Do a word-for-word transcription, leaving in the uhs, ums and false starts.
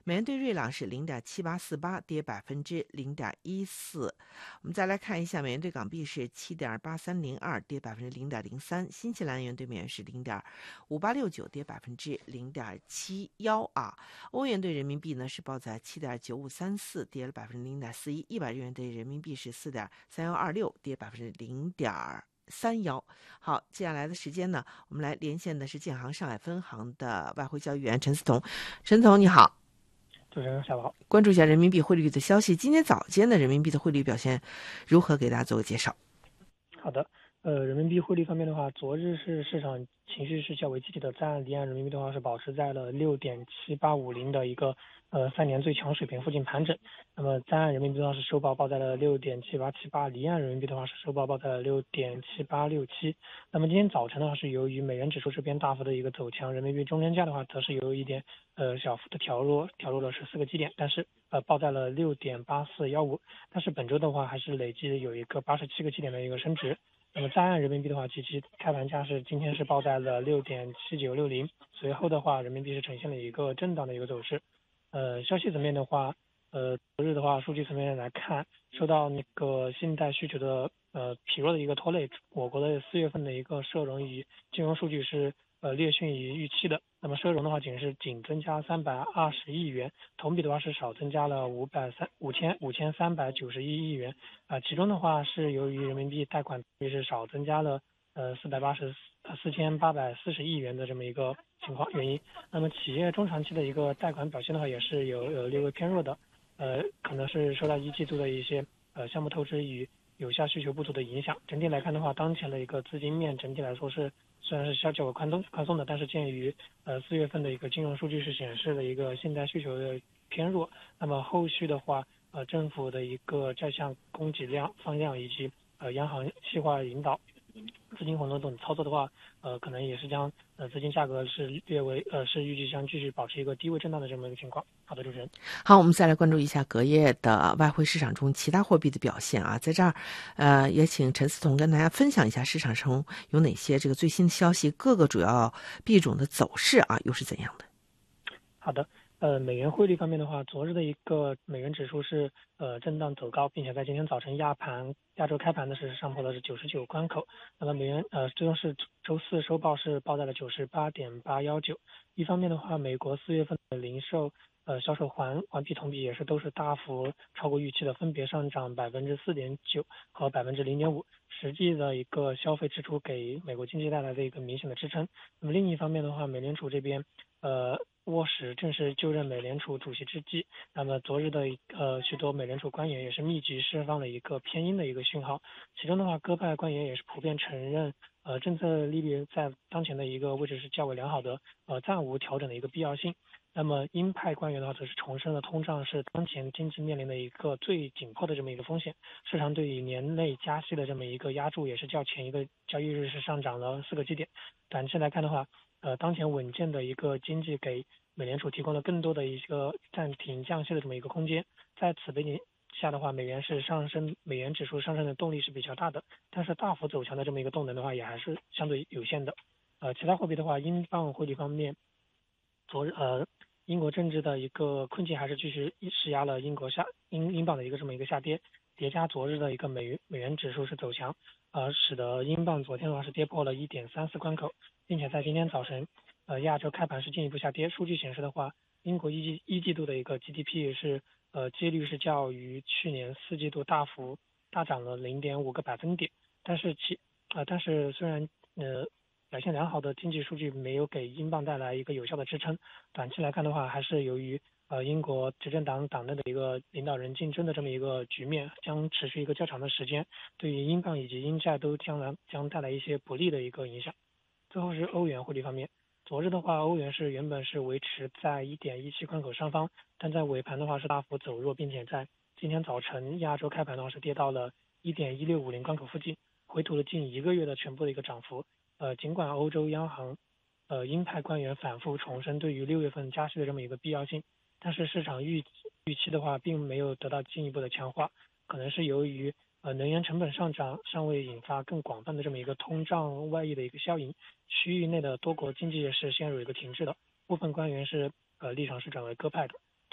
美元兑瑞郎是零点七八四八，跌百分之零点一四。我们再来看一下，美元兑港币是七点八三零二，跌百分之零点零三。新西兰元兑美元是零点五八六九，跌百分之零点七幺啊。欧元兑人民币呢是报在七点九五三四，跌了百分之零点四一。一百日元兑人民币是四点三幺二六，跌百分之零点三幺。好，接下来的时间呢，我们来连线的是建行上海分行的外汇交易员陈思彤。陈思彤，你好。 主持人下午好。 关注一下人民币汇率的消息。今天早间的人民币的汇率表现如何？给大家做个介绍。 好的，呃，人民币汇率方面的话，昨日是市场情绪是较为积极的，在岸离岸人民币的话是保持在了六点七八五零的一个呃三年最强水平附近盘整。那么在岸人民币的话是收报报在了六点七八七八，离岸人民币的话是收报报在了六点七八六七。那么今天早晨的话是由于美元指数这边大幅的一个走强，人民币中间价的话则是有一点呃小幅的调弱，调弱了十四个基点，但是呃报在了六点八四一五。但是本周的话还是累计有一个八十七个基点的一个升值。那么在岸人民币的话，其其开盘价是今天是报在了六点七九六零，随后的话人民币是呈现了一个震荡的一个走势。呃，消息层面的话，呃，昨日的话数据层面来看，受到那个信贷需求的呃疲弱的一个拖累，我国的四月份的一个社融与金融数据是呃略逊于预期的。那么社融的话仅是仅增加三百二十亿元，同比的话是少增加了五百三五千五千三百九十一亿元啊、呃。其中的话是由于人民币贷款也是少增加了呃四百八十四千八百四十亿元的这么一个情况原因。那么企业中长期的一个贷款表现的话也是有有略微偏弱的，呃，可能是受到一季度的一些呃项目透支与有效需求不足的影响。整体来看的话，当前的一个资金面整体来说是虽然是较较为宽松宽松的，但是鉴于呃四月份的一个金融数据是显示了一个信贷需求的偏弱，那么后续的话呃政府的一个债项供给量放量以及呃央行细化引导资金活动等操作的话，呃，可能也是将呃资金价格是略微呃是预计将继续保持一个低位震荡的这么一个情况。好的，主持人。 好，我们再来关注一下隔夜的外汇市场中其他货币的表现啊。在这儿，呃，也请陈思彤跟大家分享一下市场中有哪些这个最新的消息，各个主要币种的走势啊，又是怎样的？ 好的。呃，美元汇率方面的话，昨日的一个美元指数是呃震荡走高，并且在今天早晨亚盘亚洲开盘的是上破的是九十九关口。那么美元呃最终是周四收报是报在了九十八点八一九。一方面的话，美国四月份的零售呃销售环环比同比也是都是大幅超过预期的，分别上涨百分之四点九和百分之零点五，实际的一个消费支出给美国经济带来的一个明显的支撑。那么另一方面的话，美联储这边呃沃什正式就任美联储主席之际，那么昨日的呃许多美联储官员也是密集释放了一个偏鹰的一个讯号，其中的话鸽派官员也是普遍承认呃政策利率在当前的一个位置是较为良好的，呃暂无调整的一个必要性。那么鹰派官员的话则是重申了通胀是当前经济面临的一个最紧迫的这么一个风险，市场对于年内加息的这么一个压注也是较前一个交易日是上涨了四个基点。短期来看的话，呃，当前稳健的一个经济给美联储提供了更多的一个暂停降息的这么一个空间。在此背景下的话，美元是上升，美元指数上升的动力是比较大的，但是大幅走强的这么一个动能的话，也还是相对有限的。呃，其他货币的话，英镑汇率方面，昨日呃英国政治的一个困境还是继续施压了英国下英英镑的一个这么一个下跌，叠加昨日的一个美元美元指数是走强，呃，使得英镑昨天的话是跌破了一点三四关口，并且在今天早晨，呃，亚洲开盘是进一步下跌。数据显示的话，英国一季一季度的一个 G D P 是呃几率是较于去年四季度大幅大涨了零点五个百分点，但是其呃但是虽然呃表现良好的经济数据没有给英镑带来一个有效的支撑，短期来看的话，还是由于呃英国执政党党内的一个领导人竞争的这么一个局面将持续一个较长的时间，对于英镑以及英债都将来将带来一些不利的一个影响。最后是欧元汇率方面，昨日的话，欧元是原本是维持在一点一七关口上方，但在尾盘的话是大幅走弱，并且在今天早晨亚洲开盘的话是跌到了一点一六五零关口附近，回吐了近一个月的全部的一个涨幅。呃，尽管欧洲央行呃鹰派官员反复重申对于六月份加息的这么一个必要性，但是市场预预期的话并没有得到进一步的强化，可能是由于呃能源成本上涨尚未引发更广泛的这么一个通胀外溢的一个效应，区域内的多国经济是陷入一个停滞的，部分官员是呃立场是转为鸽派的。